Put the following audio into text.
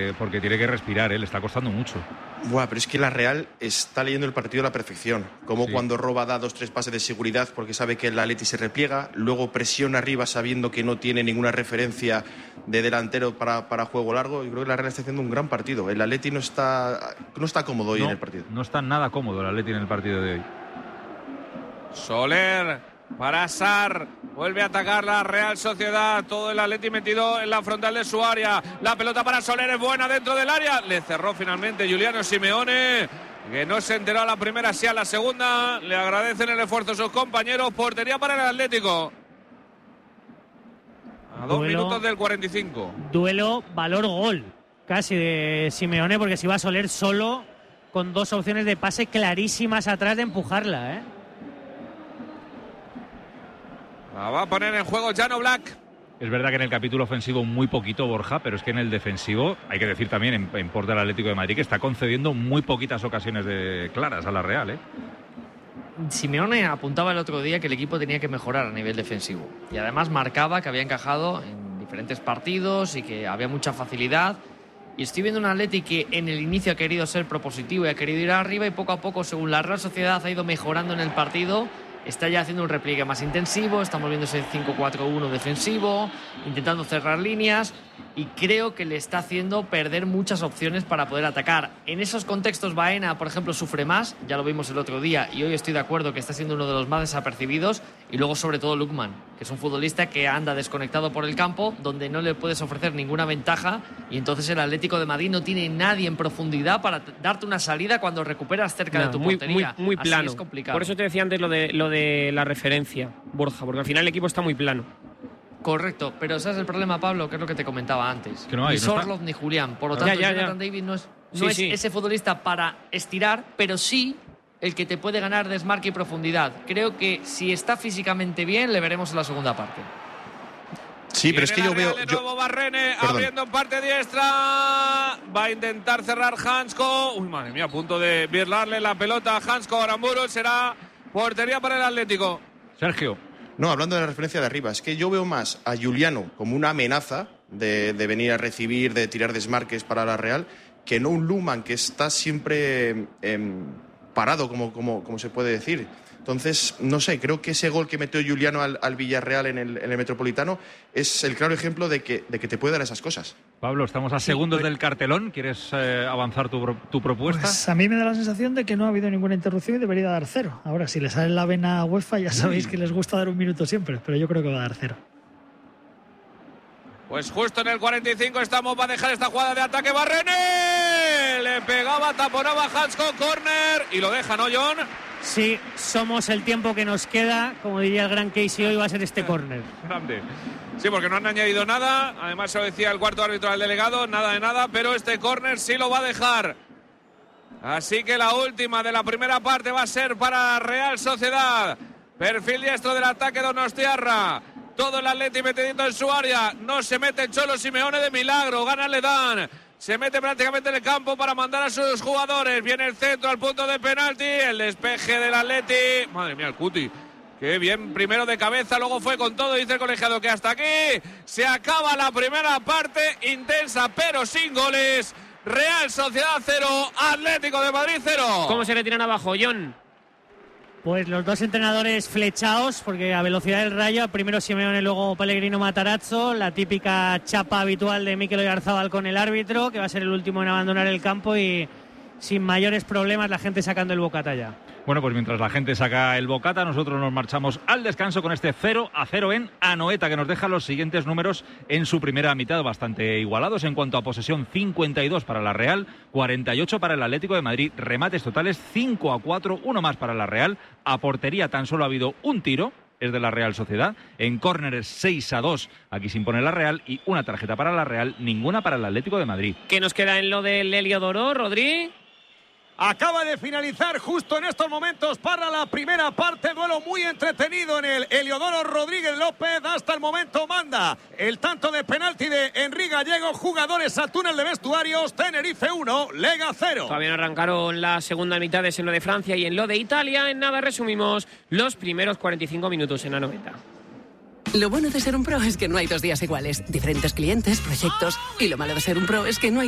porque tiene que respirar, le está costando mucho. Buah, pero es que la Real está leyendo el partido a la perfección. Como Sí. cuando roba da 2-3 pases de seguridad porque sabe que el Atleti se repliega, luego presiona arriba sabiendo que no tiene ninguna referencia de delantero para juego largo. Yo creo que la Real está haciendo un gran partido. El Atleti no está cómodo hoy en el partido. No está nada cómodo el Atleti en el partido de hoy. Soler para Sarr, vuelve a atacar la Real Sociedad, todo el Atleti metido en la frontal de su área, la pelota para Soler es buena dentro del área, le cerró finalmente Giuliano Simeone, que no se enteró a la primera, sí a la segunda, le agradecen el esfuerzo a sus compañeros, portería para el Atlético. A 2 minutos del 45. Duelo valor-gol, casi de Simeone, porque si va a Soler solo, con 2 opciones de pase clarísimas atrás de empujarla, La va a poner en juego Jan Black. Es verdad que en el capítulo ofensivo muy poquito, Borja, pero es que en el defensivo, hay que decir también en por del Atlético de Madrid, que está concediendo muy poquitas ocasiones claras a la Real, Simeone apuntaba el otro día que el equipo tenía que mejorar a nivel defensivo. Y además marcaba que había encajado en diferentes partidos y que había mucha facilidad. Y estoy viendo un Atleti que en el inicio ha querido ser propositivo y ha querido ir arriba, y poco a poco, según la Real Sociedad ha ido mejorando en el partido, está ya haciendo un repliegue más intensivo, estamos viendo ese 5-4-1 defensivo, intentando cerrar líneas, y creo que le está haciendo perder muchas opciones para poder atacar. En esos contextos Baena, por ejemplo, sufre más, ya lo vimos el otro día, y hoy estoy de acuerdo que está siendo uno de los más desapercibidos, y luego sobre todo Lookman, que es un futbolista que anda desconectado por el campo, donde no le puedes ofrecer ninguna ventaja, y entonces el Atlético de Madrid no tiene nadie en profundidad para darte una salida cuando recuperas cerca de tu portería. Muy plano. Así es complicado. Por eso te decía antes lo de la referencia, Borja, porque al final el equipo está muy plano. Correcto, pero ese es el problema, Pablo, que es lo que te comentaba antes. Que no hay, ni Sorloth ni Julián. Por lo tanto, Jonathan David no es ese futbolista para estirar, pero sí el que te puede ganar desmarque y profundidad. Creo que si está físicamente bien, le veremos en la segunda parte. Sí, pero es que yo veo... De nuevo Barrene abriendo en parte diestra. Va a intentar cerrar Hansko. Uy, madre mía, a punto de virlarle la pelota a Hansko Aramburu. Será portería para el Atlético. Sergio. No, hablando de la referencia de arriba, es que yo veo más a Giuliano como una amenaza de venir a recibir, de tirar desmarques para la Real, que no un Lookman que está siempre parado, como se puede decir. Entonces, no sé, creo que ese gol que metió Giuliano al Villarreal en el Metropolitano es el claro ejemplo de que te puede dar esas cosas. Pablo, estamos a segundos del cartelón. ¿Quieres avanzar tu propuesta? Pues a mí me da la sensación de que no ha habido ninguna interrupción y debería dar 0. Ahora, si le sale la vena a UEFA, ya sabéis que les gusta dar 1 minuto siempre, pero yo creo que va a dar 0. Pues justo en el 45 estamos, va a dejar esta jugada de ataque Barrene. Le pegaba, taponaba Hansko, córner y lo deja, ¿no, John? Sí, somos el tiempo que nos queda, como diría el gran Casey, hoy va a ser este córner. Grande. Sí, porque no han añadido nada, además se lo decía el cuarto árbitro del delegado, nada de nada, pero este córner sí lo va a dejar. Así que la última de la primera parte va a ser para Real Sociedad. Perfil diestro del ataque Donostiarra. Todo el Atleti metidito en su área. No se mete el Cholo Simeone de milagro. Gana Ledán. Se mete prácticamente en el campo para mandar a sus jugadores. Viene el centro al punto de penalti. El despeje del Atleti. Madre mía, el Cuti. Qué bien, primero de cabeza, luego fue con todo. Dice el colegiado que hasta aquí se acaba la primera parte. Intensa pero sin goles. Real Sociedad 0, Atlético de Madrid 0. ¿Cómo se le tiran abajo, John? Pues los dos entrenadores flechados, porque a velocidad del rayo, primero Simeone, luego Pellegrino Matarazzo, la típica chapa habitual de Mikel Oyarzabal con el árbitro, que va a ser el último en abandonar el campo, y sin mayores problemas la gente sacando el bocata ya. Bueno, pues mientras la gente saca el bocata, nosotros nos marchamos al descanso con este 0-0 en Anoeta, que nos deja los siguientes números en su primera mitad, bastante igualados en cuanto a posesión: 52 para la Real, 48 para el Atlético de Madrid, remates totales 5-4, uno más para la Real, a portería tan solo ha habido un tiro, es de la Real Sociedad, en córneres 6-2, aquí se impone la Real, y una tarjeta para la Real, ninguna para el Atlético de Madrid. ¿Qué nos queda en lo del Heliodoro, Rodri? Acaba de finalizar justo en estos momentos para la primera parte, duelo muy entretenido en el Heliodoro Rodríguez López. Hasta el momento manda el tanto de penalti de Enrique Gallego. Jugadores a túnel de vestuarios, Tenerife 1, Lega 0. Todavía no arrancaron las segunda mitades en lo de Francia y en lo de Italia. En nada resumimos los primeros 45 minutos en Anoeta. Lo bueno de ser un pro es que no hay 2 días iguales. Diferentes clientes, proyectos, y lo malo de ser un pro es que no hay